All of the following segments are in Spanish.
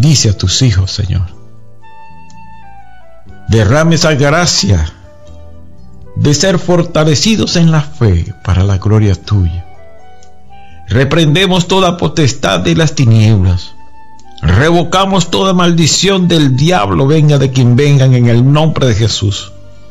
bendice a tus hijos, Señor. Derrame esa gracia de ser fortalecidos en la fe para la gloria tuya. Reprendemos toda potestad de las tinieblas. Revocamos toda maldición del diablo, venga de quien vengan, en el nombre de Jesús.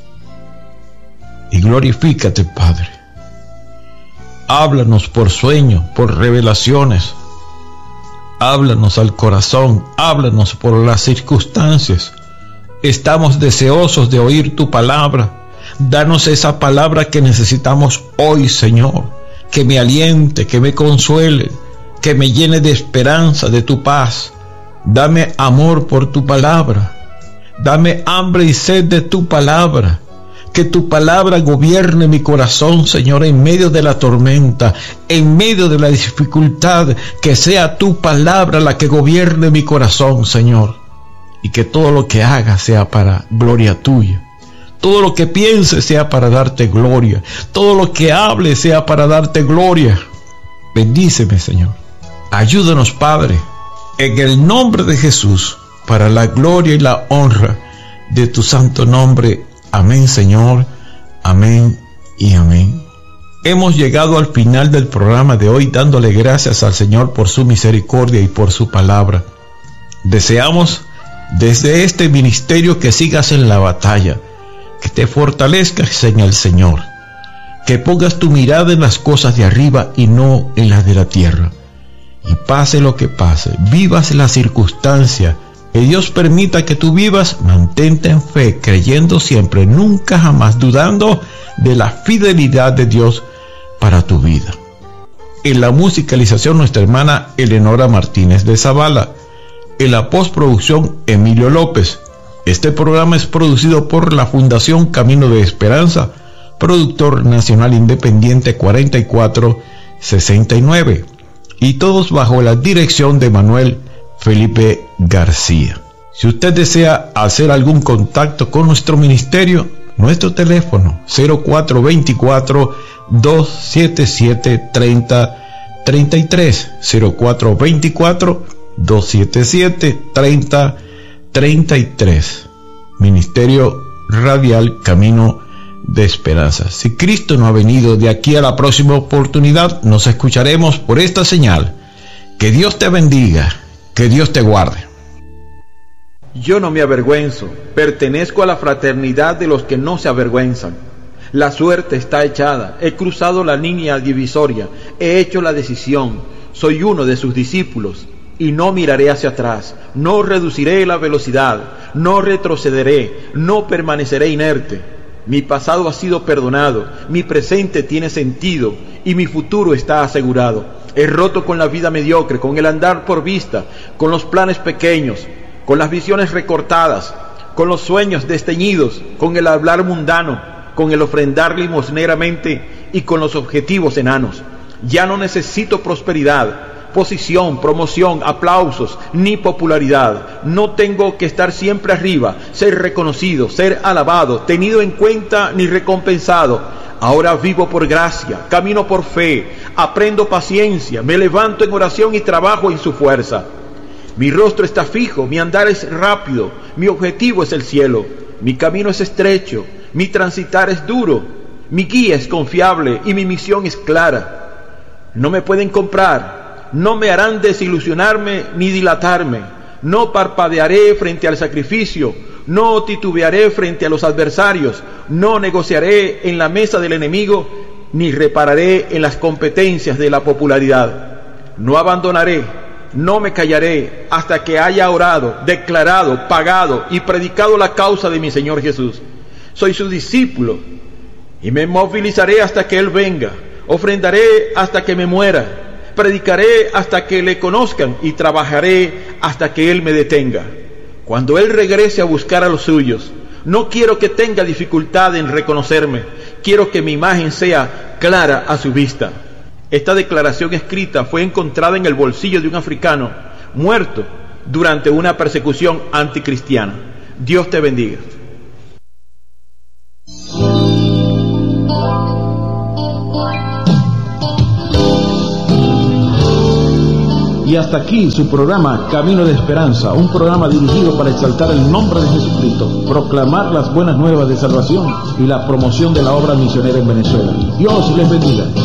Y glorifícate, Padre. Háblanos por sueños, por revelaciones. Háblanos al corazón, háblanos por las circunstancias. Estamos deseosos de oír tu palabra. Danos esa palabra que necesitamos hoy, Señor, que me aliente, que me consuele, que me llene de esperanza, de tu paz. Dame amor por tu palabra. Dame hambre y sed de tu palabra. Que tu palabra gobierne mi corazón, Señor, en medio de la tormenta, en medio de la dificultad. Que sea tu palabra la que gobierne mi corazón, Señor. Y que todo lo que haga sea para gloria tuya. Todo lo que piense sea para darte gloria. Todo lo que hable sea para darte gloria. Bendíceme, Señor. Ayúdanos, Padre, en el nombre de Jesús, para la gloria y la honra de tu santo nombre. Amén, Señor. Amén y amén. Hemos llegado al final del programa de hoy, dándole gracias al Señor por su misericordia y por su palabra. Deseamos desde este ministerio que sigas en la batalla, que te fortalezcas en el Señor, que pongas tu mirada en las cosas de arriba y no en las de la tierra. Y pase lo que pase, vivas la circunstancia que Dios permita que tú vivas, mantente en fe, creyendo siempre, nunca jamás dudando de la fidelidad de Dios para tu vida. En la musicalización, nuestra hermana Eleonora Martínez de Zavala. En la postproducción, Emilio López. Este programa es producido por la Fundación Camino de Esperanza, productor nacional independiente 4469, y todos bajo la dirección de Manuel Felipe García. Si usted desea hacer algún contacto con nuestro ministerio, nuestro teléfono 0424-277-3033, 0424-277-3033. Ministerio Radial Camino de Esperanza. Si Cristo no ha venido, de aquí a la próxima oportunidad nos escucharemos por esta señal. Que Dios te bendiga, que Dios te guarde. Yo no me avergüenzo, pertenezco a la fraternidad de los que no se avergüenzan. La suerte está echada, he cruzado la línea divisoria, he hecho la decisión, soy uno de sus discípulos. Y no miraré hacia atrás, no reduciré la velocidad, no retrocederé, no permaneceré inerte. Mi pasado ha sido perdonado, mi presente tiene sentido y mi futuro está asegurado. He roto con la vida mediocre, con el andar por vista, con los planes pequeños, con las visiones recortadas, con los sueños desteñidos, con el hablar mundano, con el ofrendar limosneramente y con los objetivos enanos. Ya no necesito prosperidad, posición, promoción, aplausos, ni popularidad. No tengo que estar siempre arriba, ser reconocido, ser alabado, tenido en cuenta ni recompensado. Ahora vivo por gracia, camino por fe, aprendo paciencia, me levanto en oración y trabajo en su fuerza. Mi rostro está fijo, mi andar es rápido, mi objetivo es el cielo, mi camino es estrecho, mi transitar es duro, mi guía es confiable y mi misión es clara. No me pueden comprar, no me harán desilusionarme ni dilatarme, no parpadearé frente al sacrificio, no titubearé frente a los adversarios, no negociaré en la mesa del enemigo, ni repararé en las competencias de la popularidad. No abandonaré, no me callaré hasta que haya orado, declarado, pagado y predicado la causa de mi Señor Jesús. Soy su discípulo y me movilizaré hasta que Él venga, ofrendaré hasta que me muera, predicaré hasta que le conozcan y trabajaré hasta que Él me detenga. Cuando Él regrese a buscar a los suyos, no quiero que tenga dificultad en reconocerme, quiero que mi imagen sea clara a su vista. Esta declaración escrita fue encontrada en el bolsillo de un africano muerto durante una persecución anticristiana. Dios te bendiga. Y Y hasta aquí su programa Camino de Esperanza, un programa dirigido para exaltar el nombre de Jesucristo, proclamar las buenas nuevas de salvación y la promoción de la obra misionera en Venezuela. Dios les bendiga.